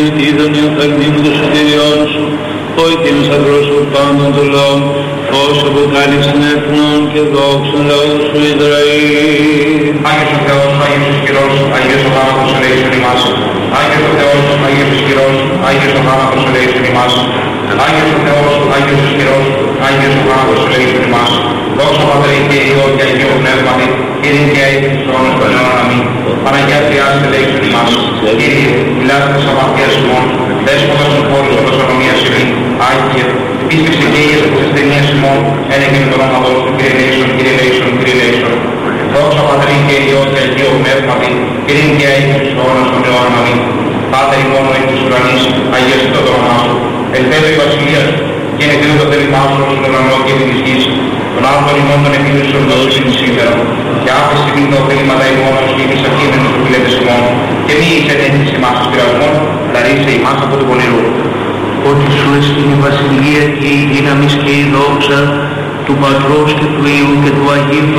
Είδον η οφθαλμή του σωτηριών σου, όχι την σαυρώσου πάντων των λαών, ως αποκάλυψην εθνών και δόξων λαού σου Ισραήλ. Άγιος ο Θεός, Άγιος ο ισχυρός, Άγιος ο θάνατος ελέησον ημάς. Άγιος ο Θεός, Άγιος ο ισχυρός, Άγιος ο θάνατος ελέησον ημάς. Άγιος ο Θεός, Άγιος ο ισχυρός, Άγιος ο θάνατος ελέησον ημάς. Δόξα Πατρί και Υιό και Αγίο Πνεύματι, Κύριε και αίτης τους αιώνας των αιώνων αμήν. Παναγιά Τριάς ελέησον ημάς. Κύριε, μιλάτε της αμαρτίας ημών, δέσποτας του χώρους όλος ονομίας ημών, Άγιε, επίσκεψε και ήγες από τις ασθενείες ημών, ένεκεν το όνοματός του, Κύριε ελέησον, Κύριε ελέησον, Κύριε ελέησον. Δόξα Πατρί και Υιό και Αγίο Πνεύματι, Κύριε και αίτης τους αιώνας των αιώνων αμήν. Πάτερ ημών εκ της ουρανής, αγιαστήτω το όνομά σου. Ελθέτω η βασιλεία σου, και ενεκρίνω το θέλημά σου στον ουρανό και την γης. Τον άνθρωπον ημών των επίδοσεων δώσεων σήμερα, και άφησε μην τα ωφέληματα ημών ως και εμείς ακείμενος του φιλέτες ημών, και μη είσαι ενέσεις εμάς ως πειρασμών, λαρίσε ημάς από τον πονηρό. Ότι σου εστιν η βασιλεία και η δύναμις και η δόξα του Πατρός και του Υιού και του Αγίου